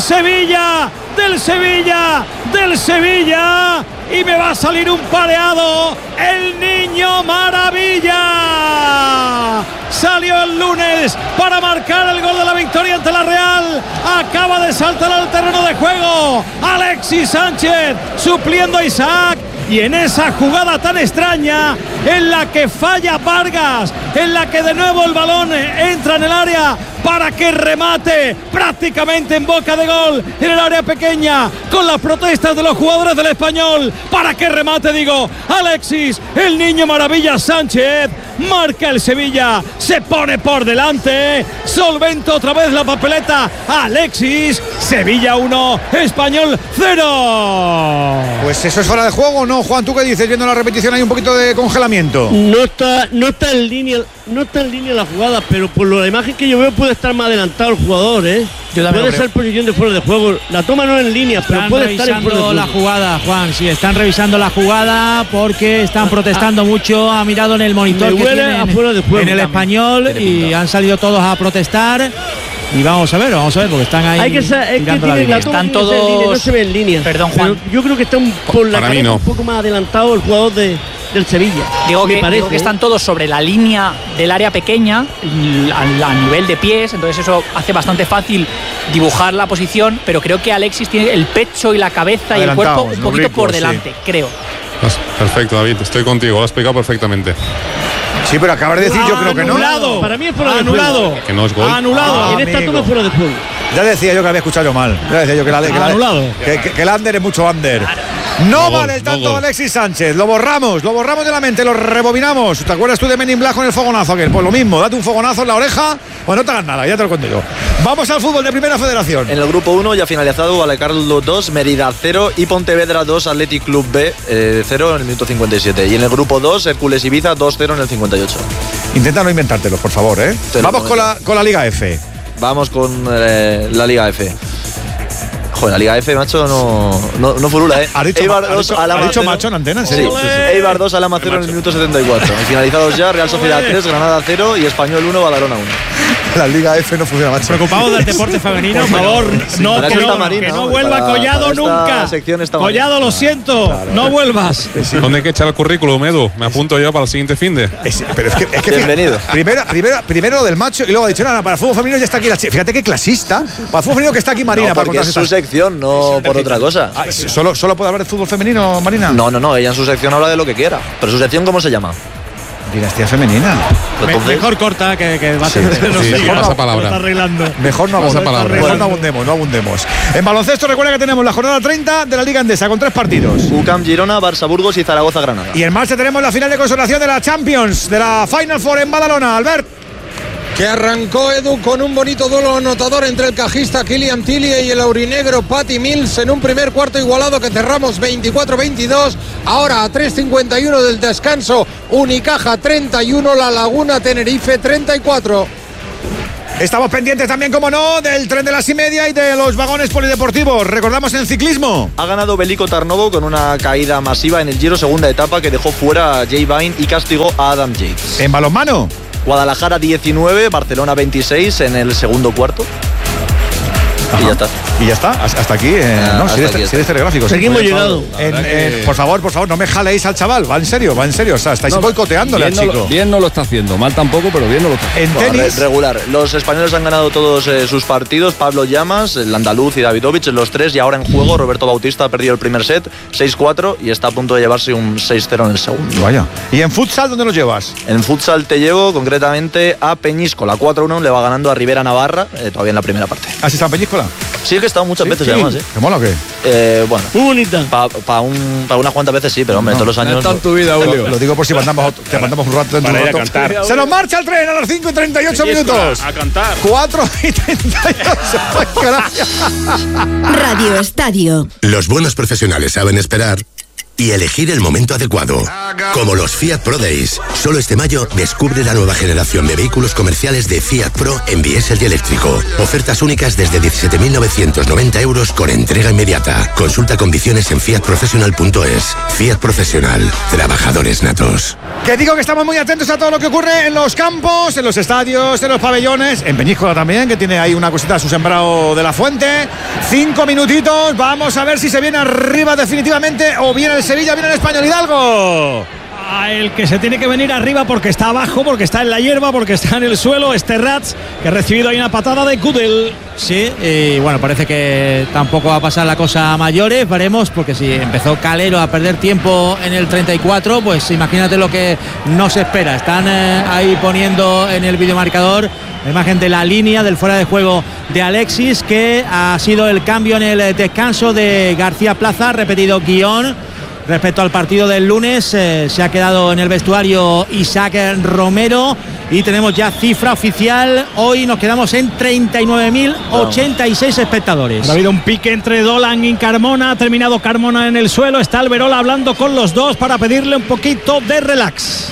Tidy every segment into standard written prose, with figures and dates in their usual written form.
Sevilla, y me va a salir un pareado, el Niño Maravilla. Salió el lunes para marcar el gol de la victoria ante la Real. Acaba de saltar al terreno de juego Alexis Sánchez, supliendo a Isaac. Y en esa jugada tan extraña, en la que falla Vargas, en la que de nuevo el balón entra en el área para que remate prácticamente en boca de gol en el área pequeña, con las protestas de los jugadores del Español, para que remate, digo, Alexis, el Niño Maravilla Sánchez, marca el Sevilla, se pone por delante, solventa otra vez la papeleta Alexis, Sevilla 1, Español 0. Pues eso es fuera de juego, ¿no, Juan? ¿Tú qué dices? Viendo la repetición hay un poquito de congelamiento. No está en línea la jugada, pero por la imagen que yo veo puede estar más adelantado el jugador, ¿eh? Puede ser posición de fuera de juego. La toma no es en línea, pero puede estar en fuera de juego. La jugada, Juan, sí, están revisando la jugada porque están protestando mucho. Ha mirado en el monitor que tienen en el Español y han salido todos a protestar. Y vamos a ver, porque están ahí. Están todos. No se ve en línea. Perdón, Juan. Yo creo que están por la cabeza un poco más adelantado el jugador del Sevilla. Digo que están todos sobre la línea del área pequeña, a nivel de pies, entonces eso hace bastante fácil dibujar la posición, pero creo que Alexis tiene el pecho y la cabeza y el cuerpo un poquito por delante, creo. Perfecto, David, estoy contigo, lo has explicado perfectamente. Sí, pero acabas de decir, yo creo que no. Para mí es fuera de juego. Que no es gol. En esta toma fuera de juego. Ya decía yo que había escuchado yo mal. Ya decía yo que el under es mucho under. No vale el tanto de Alexis Sánchez. Lo borramos de la mente, lo rebobinamos. ¿Te acuerdas tú de Men in Black con el fogonazo aquel? Pues lo mismo, date un fogonazo en la oreja, pues no te hagas nada, ya te lo cuento yo. Vamos al fútbol de Primera Federación. En el grupo 1 ya finalizado, Vallecárlogo 2, Mérida 0 y Pontevedra 2, Athletic Club B 0 en el minuto 57. Y en el grupo 2, Hércules Ibiza 2-0 en el 58. Intenta no inventártelo, por favor, ¿eh? Vamos con la Liga F. Vamos con la Liga F. Joder, la Liga F, macho, no furula, ¿eh? ¿Ha dicho macho en antena? Sí. Eibar 2, Alama 0 en el minuto 74. Y finalizados ya, Real Sociedad 3, Granada 0 y Español 1, Badalona 1. La Liga F no funciona, macho. Preocupados del deporte femenino, por favor. Que no vuelva Collado nunca. Collado, lo siento, no vuelvas. ¿Dónde hay que echar el currículum, Edu? Me apunto yo para el siguiente finde. Pero es que bienvenido. Primero lo del macho y luego ha dicho, nada, para el fútbol femenino ya está aquí la chica. Fíjate qué clasista. Para el fútbol femenino que está aquí Marina. Porque es su sección, no por otra cosa. ¿Solo puede hablar de fútbol femenino, Marina? No, ella en su sección habla de lo que quiera. Pero su sección, ¿cómo se llama? Dinastía femenina. Mejor corta que va a ser. Mejor esa palabra. Mejor no abundemos. En baloncesto, recuerda que tenemos la jornada 30 de la Liga Endesa con 3 partidos. UCAM Girona, Barça Burgos y Zaragoza Granada. Y en marcha tenemos la final de consolación de la Champions, de la Final Four en Badalona. Albert. Que arrancó Edu con un bonito duelo anotador entre el cajista Kylian Tillie y el aurinegro Patty Mills en un primer cuarto igualado que cerramos 24-22. Ahora a 3:51 del descanso, Unicaja 31, La Laguna Tenerife 34. Estamos pendientes también, como no, del tren de las y media y de los vagones polideportivos. Recordamos en ciclismo. Ha ganado Veliko Tarnovo con una caída masiva en el Giro, segunda etapa, que dejó fuera a Jay Vine y castigó a Adam Yates. En balonmano. Guadalajara 19, Barcelona 26 en el segundo cuarto. Y ya está. Y ya está, hasta aquí. Si eres telegráfico. Seguimos llegando. Por favor, no me jaleéis al chaval. Va en serio. O sea, estáis boicoteándole al chico. Bien no lo está haciendo. Mal tampoco, pero bien no lo está haciendo. En tenis. Regular. Los españoles han ganado todos sus partidos. Pablo Llamas, el andaluz y Davidovich en los 3. Y ahora en juego, Roberto Bautista ha perdido el primer set, 6-4. Y está a punto de llevarse un 6-0 en el segundo. Vaya. ¿Y en futsal dónde los llevas? En futsal te llevo concretamente a Peñíscola. 4-1 le va ganando a Rivera Navarra, todavía en la primera parte. ¿Has estado en Peñíscola? Sí, que he estado muchas veces, además, ¿eh? ¿Te mola o qué? Bueno. Muy bonita. Para unas cuantas veces sí, pero hombre, todos los años. No está en tu vida, Julio. Lo digo por si te mandamos un rato. Para ir a cantar. Se nos marcha el tren a las 5:38 minutos. A cantar. 4:38. Radio Estadio. Los buenos profesionales saben esperar y elegir el momento adecuado. Como los Fiat Pro Days. Solo este mayo descubre la nueva generación de vehículos comerciales de Fiat Pro en diésel y eléctrico. Ofertas únicas desde 17.990 euros con entrega inmediata. Consulta condiciones en fiatprofessional.es. Fiat Profesional. Trabajadores natos. Que digo que estamos muy atentos a todo lo que ocurre en los campos, en los estadios, en los pabellones, en Peñíscola también, que tiene ahí una cosita a su sembrado de la Fuente. 5 minutitos, vamos a ver si se viene arriba definitivamente o viene el Sevilla, viene el Español Hidalgo. El que se tiene que venir arriba porque está abajo, porque está en la hierba, porque está en el suelo, es Terrats, que ha recibido ahí una patada de Gudel. Sí, y bueno, parece que tampoco va a pasar la cosa a mayores, veremos, porque si empezó Calero a perder tiempo en el 34, pues imagínate lo que nos espera. Están ahí poniendo en el videomarcador la imagen de la línea del fuera de juego de Alexis, que ha sido el cambio en el descanso de García Plaza, repetido guión. Respecto al partido del lunes, se ha quedado en el vestuario Isaac Romero y tenemos ya cifra oficial. Hoy nos quedamos en 39.086 espectadores. Ha habido un pique entre Dolan y Carmona, ha terminado Carmona en el suelo, está Alberola hablando con los dos para pedirle un poquito de relax.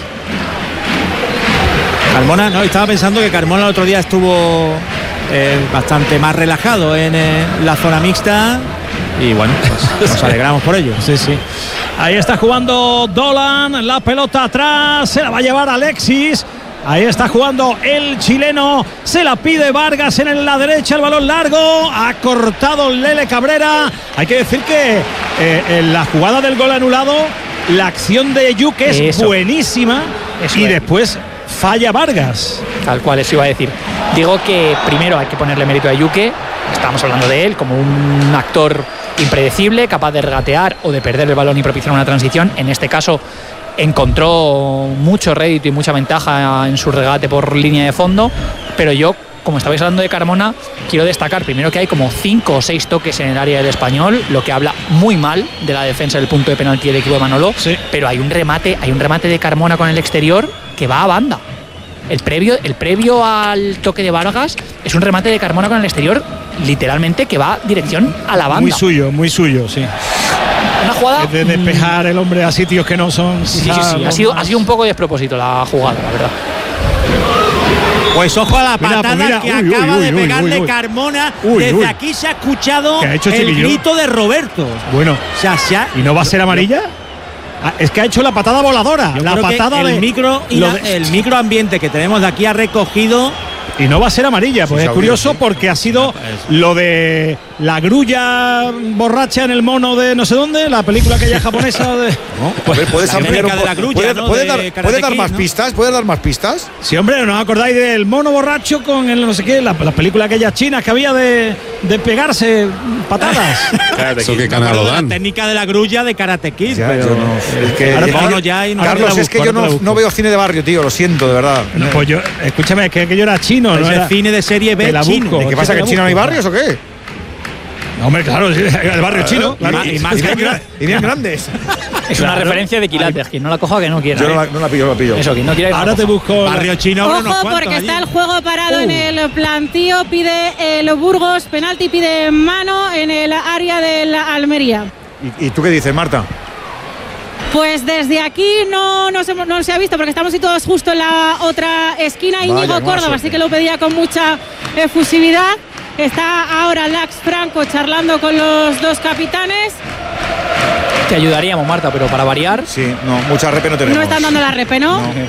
Carmona, no, estaba pensando que Carmona el otro día estuvo bastante más relajado en la zona mixta. Y bueno, pues nos alegramos por ello. Sí, sí. Ahí está jugando Dolan, la pelota atrás, se la va a llevar Alexis. Ahí está jugando el chileno, se la pide Vargas en la derecha, el balón largo, ha cortado Lele Cabrera. Hay que decir que en la jugada del gol anulado, la acción de Yuque es buenísima. Y después falla Vargas. Tal cual, eso iba a decir. Digo que primero hay que ponerle mérito a Yuque. Estamos hablando de él como un actor impredecible, capaz de regatear o de perder el balón y propiciar una transición. En este caso encontró mucho rédito y mucha ventaja en su regate por línea de fondo, pero yo, como estabais hablando de Carmona, quiero destacar primero que hay como 5 o 6 toques en el área del Español, lo que habla muy mal de la defensa del punto de penalti del equipo de Manolo. Sí. Pero hay un remate de Carmona con el exterior que va a banda. El previo al toque de Vargas es un remate de Carmona con el exterior, literalmente, que va dirección a la banda. Muy suyo, sí. Una jugada de despejar el hombre a sitios que no son. Sí. Ha sido un poco despropósito la jugada, la verdad. Pues ojo a la patada que acaba de pegarle Carmona. Desde aquí se ha escuchado el grito de Roberto. Bueno, o sea, ¿y no va a ser amarilla? Es que ha hecho la patada voladora. La patada del micro y el microambiente que tenemos de aquí ha recogido. Y no va a ser amarilla, pues es curioso porque ha sido lo de la grulla borracha en el mono de no sé dónde, la película aquella japonesa de. No, puedes ampliar de la grulla, ¿puedes dar más pistas? ¿Puedes dar más pistas? Sí, hombre, ¿no os acordáis del mono borracho con el no sé qué, la película aquella china que había de pegarse patadas? Eso que canal lo dan. La técnica de la grulla de Karate Kid, ya, pero es que Carlos, es que yo no veo cine de barrio, tío, lo siento, de verdad. No, pues yo, escúchame, es que aquello era chino. No era cine de serie B chino. ¿Qué pasa, que en China no hay barrios o qué? No, hombre, claro, el barrio chino. Claro, y bien grandes. Es una referencia de Quilates, quien no la coja que no quiera. Yo no la pillo. Eso, quien no quiera. Ahora te busco barrio chino. Ojo, porque está el juego parado en el plantío, pide el Burgos, penalti, pide mano en el área del Almería. ¿Y tú qué dices, Marta? Pues desde aquí no se ha visto porque estamos todos justo en la otra esquina. Íñigo Córdoba, así que lo pedía con mucha efusividad. Está ahora Lax Franco charlando con los dos capitanes. Te ayudaríamos, Marta, pero para variar. Sí, no, mucha repe no tenemos. No están dando la repe, ¿no?